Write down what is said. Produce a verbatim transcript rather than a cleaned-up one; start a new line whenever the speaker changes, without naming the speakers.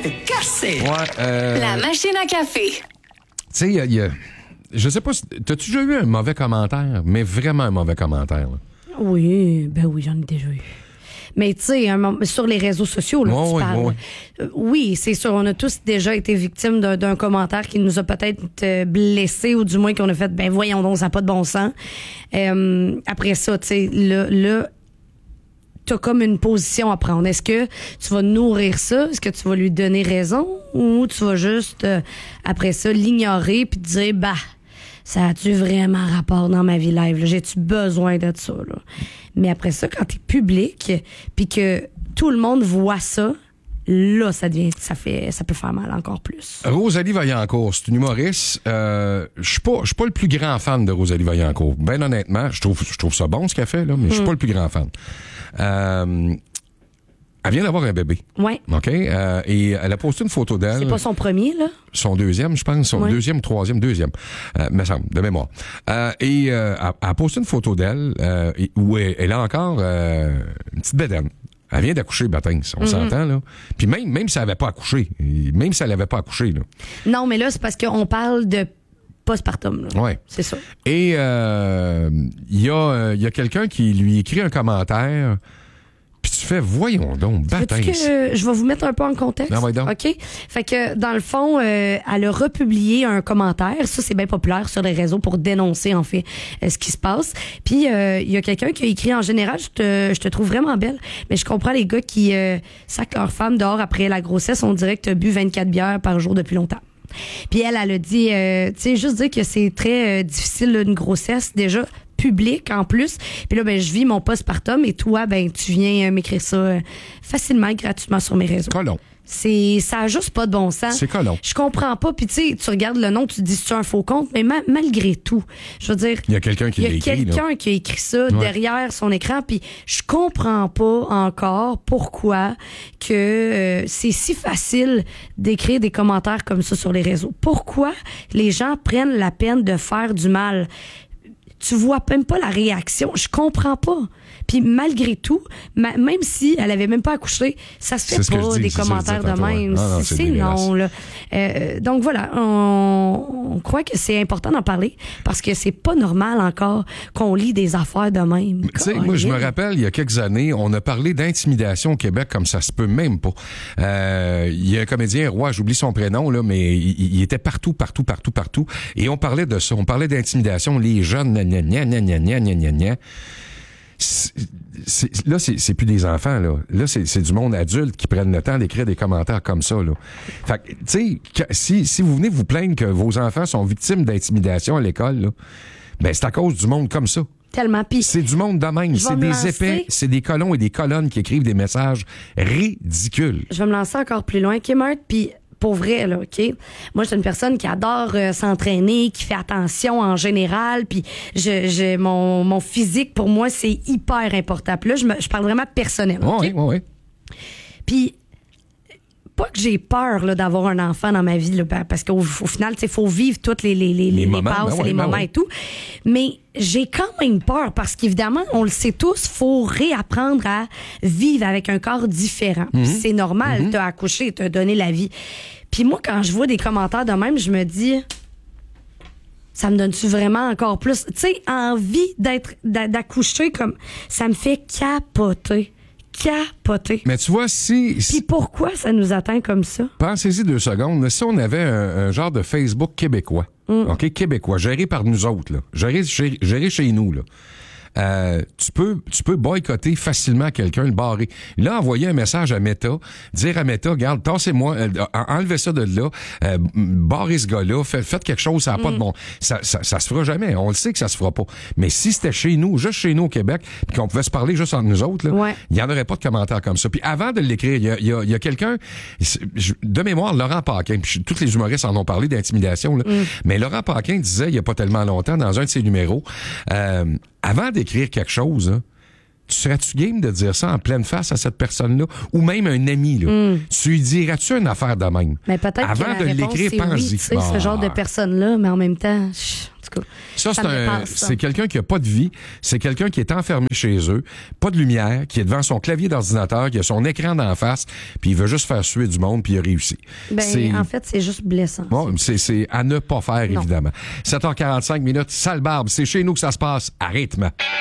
te casser.
Ouais, euh...
La machine à café.
Tu sais, il y a, y a... Je sais pas, t'as-tu déjà eu un mauvais commentaire? Mais vraiment un mauvais commentaire, là?
Oui, ben oui, j'en ai déjà eu. Mais tu sais, sur les réseaux sociaux, là,
oh,
tu
oui,
parles.
Oui,
oui. oui, c'est sûr, on a tous déjà été victimes d'un, d'un commentaire qui nous a peut-être euh, blessés ou du moins qu'on a fait, ben voyons donc, ça n'a pas de bon sens. Euh, après ça, tu sais, là, là t'as comme une position à prendre. Est-ce que tu vas nourrir ça? Est-ce que tu vas lui donner raison? Ou tu vas juste, euh, après ça, l'ignorer puis te dire, bah, ça a-tu vraiment rapport dans ma vie live? Là? J'ai-tu besoin de ça? Là? Mais après ça, quand t'es public puis que tout le monde voit ça, là, ça devient, ça fait, ça peut faire mal encore plus.
Rosalie Vaillancourt, c'est une humoriste. Euh, je suis pas, je suis pas le plus grand fan de Rosalie Vaillancourt. Ben honnêtement, je trouve, je trouve ça bon ce qu'elle fait là, mais je suis mm. pas le plus grand fan. Euh, Elle vient d'avoir un bébé.
Oui.
OK? Euh, et elle a posté une photo d'elle.
C'est pas son premier, là?
Son deuxième, je pense. Son
ouais.
deuxième, troisième, deuxième. Euh, me semble, de mémoire. Euh, et euh, elle a posté une photo d'elle euh, où elle, elle a encore euh, une petite bédaine. Elle vient d'accoucher, Batins, on mm-hmm. s'entend, là. Puis même, même si elle n'avait pas accouché, même si elle n'avait pas accouché, là.
Non, mais là, c'est parce qu'on parle de postpartum, là.
Oui.
C'est ça.
Et il euh, y a, euh, y a quelqu'un qui lui écrit un commentaire. Puis tu fais, voyons donc, Batins.
Que, euh, je vais vous mettre un peu en contexte.
Non, ouais, donc.
OK? Fait que, dans le fond, euh, elle a republié un commentaire. Ça, c'est bien populaire sur les réseaux pour dénoncer, en fait, euh, ce qui se passe. Puis, il euh, y a quelqu'un qui a écrit, en général, je te, je te trouve vraiment belle, mais je comprends les gars qui euh, sacent leur femme dehors après la grossesse. On dirait que tu as bu vingt-quatre bières par jour depuis longtemps. Puis elle, elle a dit, euh, tu sais, juste dire que c'est très euh, difficile, là, une grossesse, déjà publique en plus. Puis là, ben, je vis mon postpartum et toi, ben, tu viens euh, m'écrire ça euh, facilement, gratuitement sur mes réseaux.
Colon.
C'est, ça a juste pas de bon sens.
C'est colon.
Je comprends pas. Puis tu sais, tu regardes le nom, tu te dis c'est un faux compte, mais ma- malgré tout, je veux dire,
il y a quelqu'un qui
il y a
écrit,
quelqu'un
là.
qui a écrit ça
ouais.
derrière son écran. Puis je comprends pas encore pourquoi que euh, c'est si facile d'écrire des commentaires comme ça sur les réseaux. Pourquoi les gens prennent la peine de faire du mal? Tu vois même pas la réaction. Je comprends pas. Puis malgré tout, ma- même si elle avait même pas accouché, ça se fait
c'est
pas
dis,
des
c'est
commentaires de même.
Ah non,
c'est
c'est
c'est non là. Euh, donc voilà, on, on croit que c'est important d'en parler parce que c'est pas normal encore qu'on lit des affaires de même.
Tu sais, moi je me rappelle il y a quelques années, on a parlé d'intimidation au Québec comme ça se peut même pas. Euh, il y a un comédien roi, j'oublie son prénom là, mais il, il était partout, partout, partout, partout, et on parlait de ça, on parlait d'intimidation, les jeunes, gna gna gna gna gna gna gna gna. C'est, c'est, là, c'est, c'est plus des enfants, là. Là, c'est, c'est du monde adulte qui prennent le temps d'écrire des commentaires comme ça, là. Fait que, tu sais, si, si vous venez vous plaindre que vos enfants sont victimes d'intimidation à l'école, là, ben, c'est à cause du monde comme ça.
Tellement pis.
C'est du monde de même. C'est des
lancer.
épais, c'est des colons et des colonnes qui écrivent des messages ridicules.
Je vais me lancer encore plus loin, Kim, puis pour vrai, là, OK? Moi, je suis une personne qui adore euh, s'entraîner, qui fait attention en général, puis je, je, mon, mon physique, pour moi, c'est hyper important. Puis là, je, me, je parle vraiment personnel, OK?
Oui, oui, oui.
Puis, pas que j'ai peur là, d'avoir un enfant dans ma vie, là, parce qu'au au final, il faut vivre toutes les, les, les, les, les
moments,
passes
ben ouais,
et les
ben
moments
ouais.
et tout. Mais j'ai quand même peur parce qu'évidemment, on le sait tous, faut réapprendre à vivre avec un corps différent. Mm-hmm. C'est normal, mm-hmm. t'as accouché, t'as donné la vie. Puis moi, quand je vois des commentaires de même, je me dis, ça me donne-tu vraiment encore plus, tu sais, envie d'être, d'accoucher comme, ça me fait capoter. Capoter.
Mais tu vois, si...
Puis pourquoi ça nous atteint comme ça?
Pensez-y deux secondes. Si on avait un, un genre de Facebook québécois, mm. OK, québécois, géré par nous autres, là, géré, géré, géré chez nous, là, Euh, tu peux tu peux boycotter facilement quelqu'un, le barrer. Là, envoyer un message à Meta, dire à Meta, regarde, tassez-moi, euh, enlevez ça de là, euh, barrez ce gars-là, fait, faites quelque chose, ça n'a mm. pas de bon... Ça, ça, ça se fera jamais, on le sait que ça se fera pas. Mais si c'était chez nous, juste chez nous au Québec, puis qu'on pouvait se parler juste entre nous autres, il
ouais.
n'y en aurait pas de commentaires comme ça. Puis avant de l'écrire, il y a, y a, y a quelqu'un, de mémoire, Laurent Paquin, puis tous les humoristes en ont parlé d'intimidation, là, mm. mais Laurent Paquin disait, il y a pas tellement longtemps, dans un de ses numéros, euh, avant d'écrire quelque chose, hein, tu serais-tu game de dire ça en pleine face à cette personne-là? Ou même un ami, là? Mm. Tu lui dirais-tu une affaire de même?
Mais peut-être
avant
que la
de l'écrire,
c'est
pense-y.
oui, tu sais,
bah.
ce genre de personne-là, mais en même temps, en tout tout cas.
Ça,
Ça
c'est,
me
un,
dépasse, ça.
c'est quelqu'un qui a pas de vie, c'est quelqu'un qui est enfermé chez eux, pas de lumière, qui est devant son clavier d'ordinateur, qui a son écran d'en face, puis il veut juste faire suer du monde, puis il a réussi.
Ben,
c'est...
en fait, c'est juste blessant.
Bon, c'est, c'est à ne pas faire,
Non.
évidemment. sept heures quarante-cinq minutes, Sale Barbe, c'est chez nous que ça se passe, à rythme.